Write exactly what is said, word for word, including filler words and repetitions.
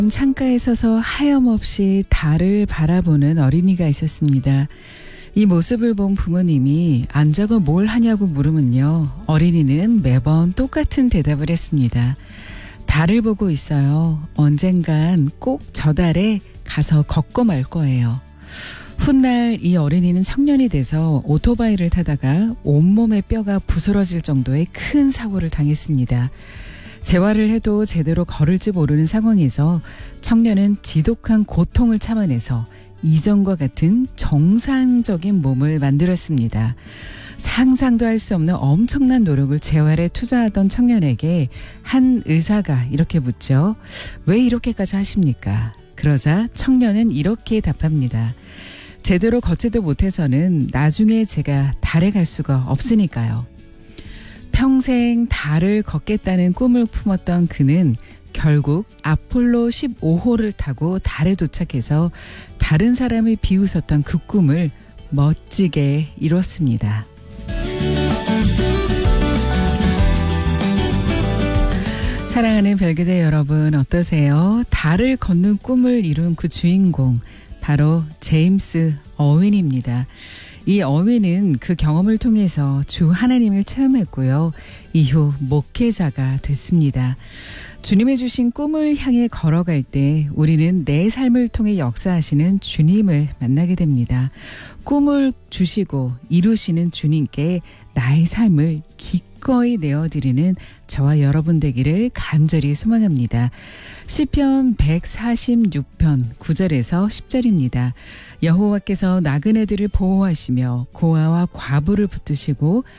창가에 서서 하염없이 달을 바라보는 어린이가 있었습니다. 이 모습을 본 부모님이 안 저거 뭘 하냐고 물으면요. 어린이는 매번 똑같은 대답을 했습니다. 달을 보고 있어요. 언젠간 꼭 저 달에 가서 걷고 말 거예요. 훗날 이 어린이는 청년이 돼서 오토바이를 타다가 온몸의 뼈가 부스러질 정도의 큰 사고를 당했습니다. 재활을 해도 제대로 걸을지 모르는 상황에서 청년은 지독한 고통을 참아내서 이전과 같은 정상적인 몸을 만들었습니다. 상상도 할 수 없는 엄청난 노력을 재활에 투자하던 청년에게 한 의사가 이렇게 묻죠. 왜 이렇게까지 하십니까? 그러자 청년은 이렇게 답합니다. 제대로 걷지도 못해서는 나중에 제가 달에 갈 수가 없으니까요. 평생 달을 걷겠다는 꿈을 품었던 그는 결국 아폴로 십오 호를 타고 달에 도착해서 다른 사람을 비웃었던 그 꿈을 멋지게 이뤘습니다. 사랑하는 별그대 여러분 어떠세요? 달을 걷는 꿈을 이룬 그 주인공 바로 제임스 어윈입니다. 이 어윈은 그 경험을 통해서 주 하나님을 체험했고요. 이후 목회자가 됐습니다. 주님의 주신 꿈을 향해 걸어갈 때 우리는 내 삶을 통해 역사하시는 주님을 만나게 됩니다. 꿈을 주시고 이루시는 주님께 나의 삶을 기꺼이 내어드리는 저와 여러분 되기를 간절히 소망합니다. 시편 백사십육 편 구 절에서 십 절입니다. 여호와께서 나그네들을 보호하시며 고아와 과부를 붙드시고